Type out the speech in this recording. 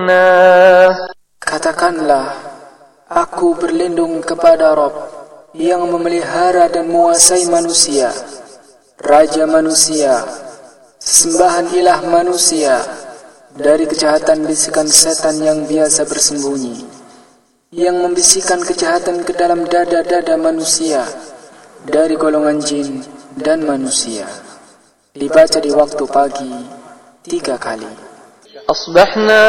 Katakanlah, aku berlindung kepada Rabb yang memelihara dan menguasai manusia, Raja manusia, sesembahan ilah manusia, dari kejahatan bisikan setan yang biasa bersembunyi, yang membisikkan kejahatan ke dalam dada-dada manusia, dari golongan jin dan manusia. Dibaca di waktu pagi 3 kali.